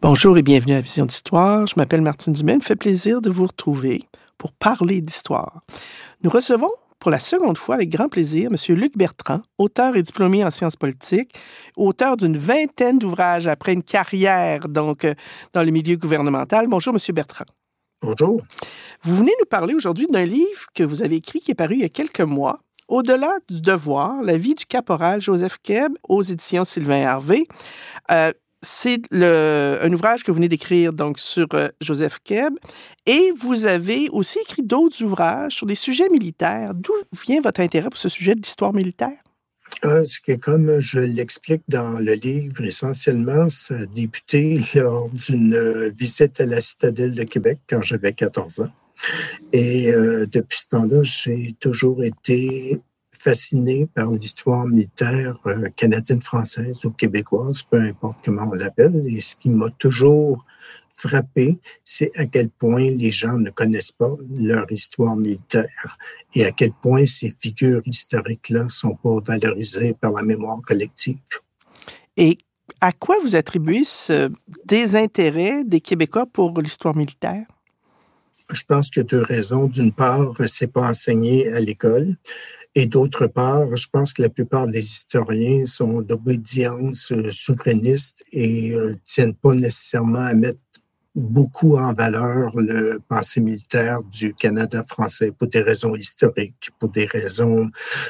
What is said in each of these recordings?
Bonjour et bienvenue à Vision d'Histoire. Je m'appelle Martine Dumais. Il me fait plaisir de vous retrouver pour parler d'histoire. Nous recevons pour la seconde fois avec grand plaisir M. Luc Bertrand, auteur et diplômé en sciences politiques, auteur d'une vingtaine d'ouvrages après une carrière dans le milieu gouvernemental. Bonjour M. Bertrand. Bonjour. Vous venez nous parler aujourd'hui d'un livre que vous avez écrit qui est paru il y a quelques mois, Au-delà du devoir, la vie du caporal Joseph Keb aux éditions Sylvain Hervé. C'est un ouvrage que vous venez d'écrire donc sur Joseph Keb. Et vous avez aussi écrit d'autres ouvrages sur des sujets militaires. D'où vient votre intérêt pour ce sujet de l'histoire militaire? Comme je l'explique dans le livre, essentiellement, ça a débuté lors d'une visite à la citadelle de Québec quand j'avais 14 ans. Et depuis ce temps-là, j'ai toujours été fasciné par l'histoire militaire canadienne-française ou québécoise, peu importe comment on l'appelle. Et ce qui m'a toujours frappé, c'est à quel point les gens ne connaissent pas leur histoire militaire et à quel point ces figures historiques-là ne sont pas valorisées par la mémoire collective. Et à quoi vous attribuez ce désintérêt des Québécois pour l'histoire militaire? Je pense qu'il y a deux raisons. D'une part, c'est pas enseigné à l'école. Et d'autre part, je pense que la plupart des historiens sont d'obédience souverainiste et tiennent pas nécessairement à mettre beaucoup en valeur le passé militaire du Canada français pour des raisons historiques, pour des raisons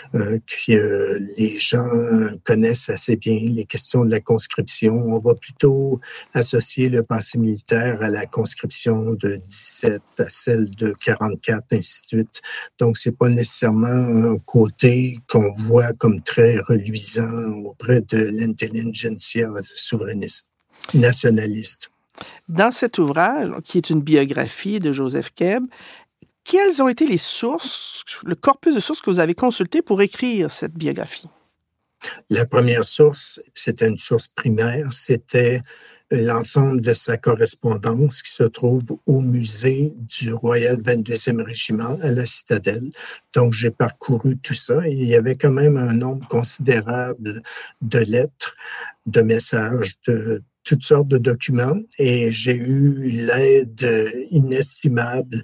que les gens connaissent assez bien, les questions de la conscription. On va plutôt associer le passé militaire à la conscription de 17, à celle de 44, ainsi de suite. Donc, c'est pas nécessairement un côté qu'on voit comme très reluisant auprès de l'intelligentsia souverainiste, nationaliste. Dans cet ouvrage, qui est une biographie de Joseph Keb, quelles ont été les sources, le corpus de sources que vous avez consulté pour écrire cette biographie? La première source, c'était une source primaire, c'était l'ensemble de sa correspondance qui se trouve au musée du Royal 22e Régiment à la Citadelle. Donc, j'ai parcouru tout ça et il y avait quand même un nombre considérable de lettres, de messages, de toutes sortes de documents et j'ai eu l'aide inestimable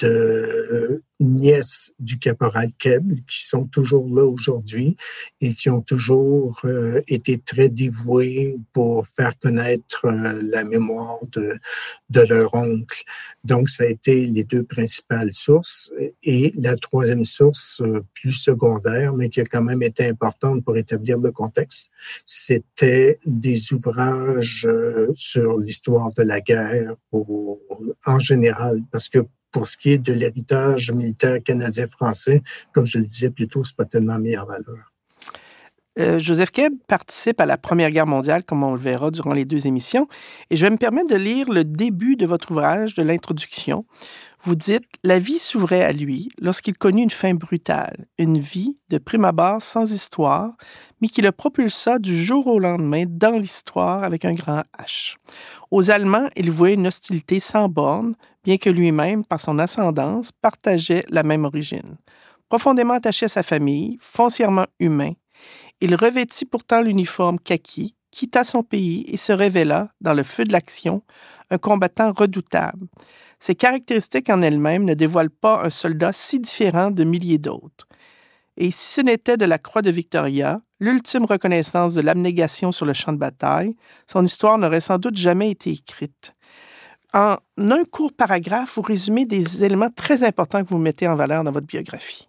de nièces du caporal Keb qui sont toujours là aujourd'hui et qui ont toujours été très dévouées pour faire connaître la mémoire de leur oncle. Donc, ça a été les deux principales sources. Et la troisième source, plus secondaire, mais qui a quand même été importante pour établir le contexte, c'était des ouvrages sur l'histoire de la guerre en général, parce que pour ce qui est de l'héritage militaire canadien-français, comme je le disais plus tôt, c'est pas tellement mis en valeur. Joseph Keb participe à la Première Guerre mondiale, comme on le verra durant les deux émissions, et je vais me permettre de lire le début de votre ouvrage, de l'introduction. Vous dites « La vie s'ouvrait à lui lorsqu'il connut une fin brutale, une vie de prime abord sans histoire, mais qui le propulsa du jour au lendemain dans l'histoire avec un grand H. Aux Allemands, il vouait une hostilité sans borne, bien que lui-même, par son ascendance, partageait la même origine. Profondément attaché à sa famille, foncièrement humain, il revêtit pourtant l'uniforme kaki, quitta son pays et se révéla, dans le feu de l'action, un combattant redoutable. Ces caractéristiques en elles-mêmes ne dévoilent pas un soldat si différent de milliers d'autres. Et si ce n'était de la croix de Victoria, l'ultime reconnaissance de l'abnégation sur le champ de bataille, son histoire n'aurait sans doute jamais été écrite. En un court paragraphe, vous résumez des éléments très importants que vous mettez en valeur dans votre biographie.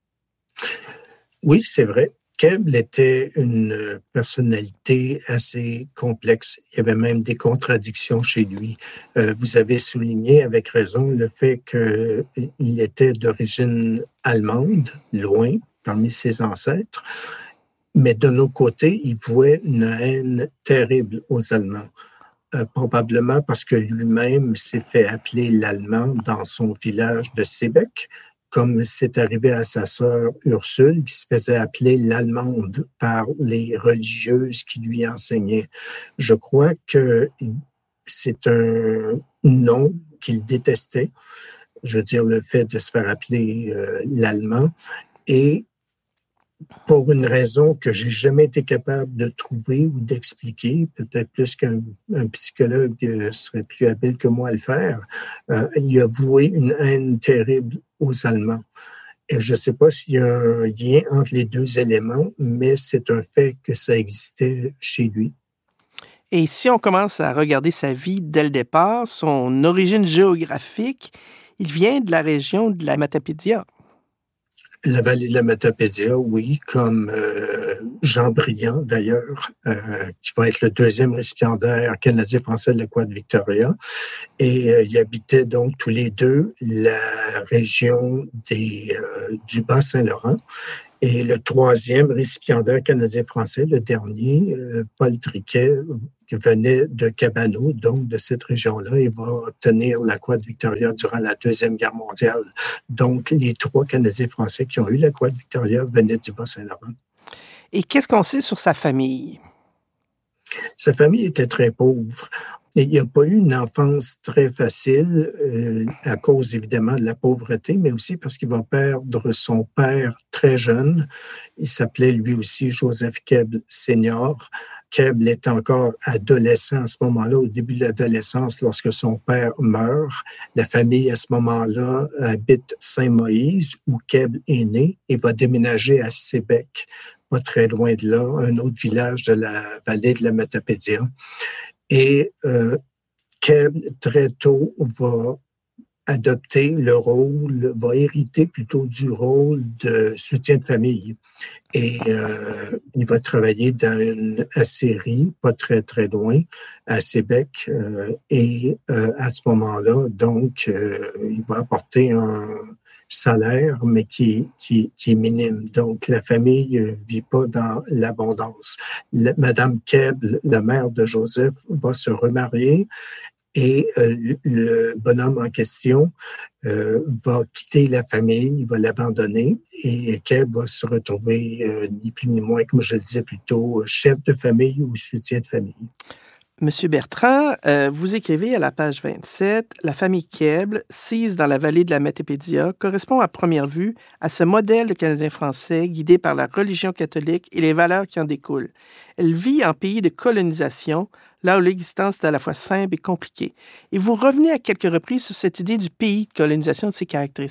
Oui, c'est vrai. Keb était une personnalité assez complexe. Il y avait même des contradictions chez lui. Vous avez souligné avec raison le fait qu'il était d'origine allemande, loin, parmi ses ancêtres. Mais de nos côtés, il vouait une haine terrible aux Allemands. Probablement parce que lui-même s'est fait appeler l'Allemand dans son village de Sébec, comme c'est arrivé à sa sœur Ursule, qui se faisait appeler l'Allemande par les religieuses qui lui enseignaient. Je crois que c'est un nom qu'il détestait, je veux dire le fait de se faire appeler l'Allemand, et pour une raison que j'ai jamais été capable de trouver ou d'expliquer, peut-être plus qu'un psychologue serait plus habile que moi à le faire. Il a voué une haine terrible aux Allemands. Et je ne sais pas s'il y a un lien entre les deux éléments, mais c'est un fait que ça existait chez lui. Et si on commence à regarder sa vie dès le départ, son origine géographique, il vient de la région de la Matapédia. La vallée de la Matapédia, oui, comme Jean Briand, d'ailleurs, qui va être le deuxième récipiendaire canadien-français de la Croix de Victoria. Et ils habitaient donc tous les deux la région du Bas-Saint-Laurent. Et le troisième récipiendaire canadien-français, le dernier, Paul Triquet, qui venait de Cabano, donc de cette région-là, et va obtenir la Croix de Victoria durant la Deuxième Guerre mondiale. Donc, les trois Canadiens-Français qui ont eu la Croix de Victoria venaient du Bas-Saint-Laurent. Et qu'est-ce qu'on sait sur sa famille? Sa famille était très pauvre. Et il n'a pas eu une enfance très facile à cause évidemment de la pauvreté, mais aussi parce qu'il va perdre son père très jeune. Il s'appelait lui aussi Joseph Keble Senior. Keble est encore adolescent à ce moment-là, au début de l'adolescence, lorsque son père meurt. La famille, à ce moment-là, habite Saint-Moïse, où Keble est né, et va déménager à Sébec, pas très loin de là, un autre village de la vallée de la Matapédia. Et Keble, très tôt, va adopter le rôle, va hériter plutôt du rôle de soutien de famille. Et il va travailler dans une acérie, pas très, très loin, à Sébec. Et à ce moment-là, donc, il va apporter un salaire, mais qui est minime. Donc, la famille ne vit pas dans l'abondance. Madame Keble, la mère de Joseph, va se remarier et le bonhomme en question va quitter la famille, va l'abandonner et Keble va se retrouver, ni plus ni moins, comme je le disais plus tôt, chef de famille ou soutien de famille. Monsieur Bertrand, vous écrivez à la page 27, « La famille Keble, sise dans la vallée de la Matapédia, correspond à première vue à ce modèle de Canadien-français guidé par la religion catholique et les valeurs qui en découlent. Elle vit en pays de colonisation, là où l'existence est à la fois simple et compliquée. Et vous revenez à quelques reprises sur cette idée du pays de colonisation et de ses caractéristiques. »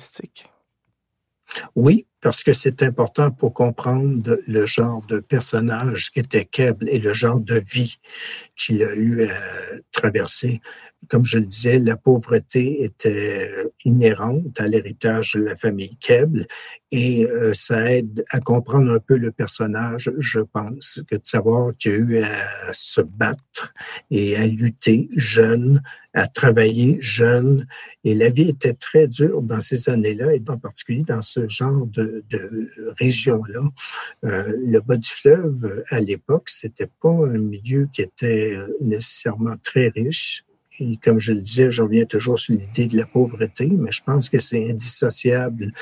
Oui, parce que c'est important pour comprendre le genre de personnage qu'était Keble et le genre de vie qu'il a eu à traverser. Comme je le disais, la pauvreté était inhérente à l'héritage de la famille Keble et ça aide à comprendre un peu le personnage, je pense, que de savoir qu'il a eu à se battre et à lutter jeune, à travailler jeune. Et la vie était très dure dans ces années-là et en particulier dans ce genre de région-là. Le bas du fleuve, à l'époque, c'était pas un milieu qui était nécessairement très riche. Et comme je le disais, je reviens toujours sur l'idée de la pauvreté, mais je pense que c'est indissociable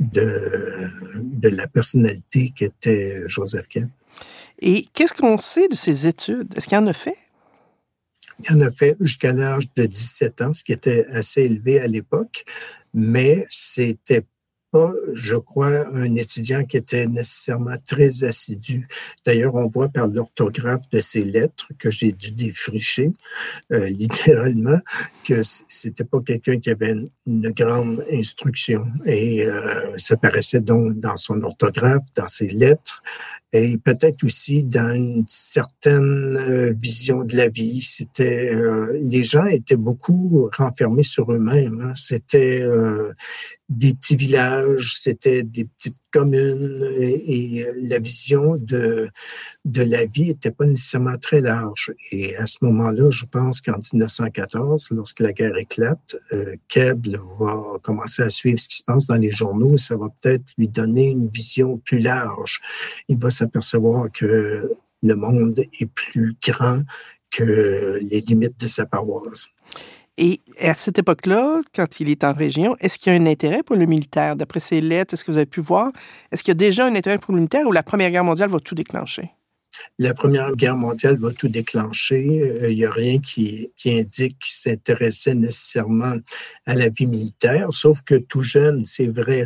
de la personnalité qu'était Joseph Keble. Et qu'est-ce qu'on sait de ses études? Est-ce qu'il en a fait? Il en a fait jusqu'à l'âge de 17 ans, ce qui était assez élevé à l'époque, mais c'était pas, je crois, un étudiant qui était nécessairement très assidu. D'ailleurs, on voit par l'orthographe de ses lettres que j'ai dû défricher, littéralement, que c'était pas quelqu'un qui avait une grande instruction. Et ça paraissait donc dans son orthographe, dans ses lettres, et peut-être aussi dans une certaine vision de la vie. C'était les gens étaient beaucoup renfermés sur eux-mêmes. Hein. C'était des petits villages, c'était des petites communes et la vision de la vie n'était pas nécessairement très large. Et à ce moment-là, je pense qu'en 1914, lorsque la guerre éclate, Keble va commencer à suivre ce qui se passe dans les journaux et ça va peut-être lui donner une vision plus large. Il va s'apercevoir que le monde est plus grand que les limites de sa paroisse. Et à cette époque-là, quand il est en région, est-ce qu'il y a un intérêt pour le militaire? D'après ses lettres, est-ce que vous avez pu voir? Est-ce qu'il y a déjà un intérêt pour le militaire ou la Première Guerre mondiale va tout déclencher? La Première Guerre mondiale va tout déclencher. Il n'y a rien qui indique qu'il s'intéressait nécessairement à la vie militaire, sauf que tout jeune, c'est vrai,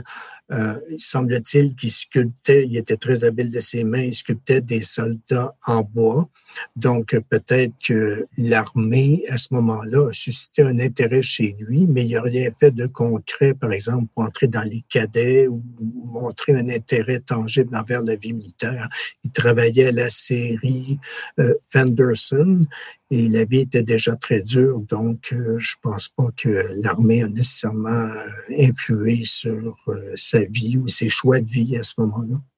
Il semble-t-il qu'il sculptait, il était très habile de ses mains, il sculptait des soldats en bois. Donc, peut-être que l'armée, à ce moment-là, a suscité un intérêt chez lui, mais il n'a rien fait de concret, par exemple, pour entrer dans les cadets ou montrer un intérêt tangible envers la vie militaire. Il travaillait à la série Fenderson et la vie était déjà très dure, donc je pense pas que l'armée a nécessairement influé sur sa vie ou ses choix de vie à ce moment-là.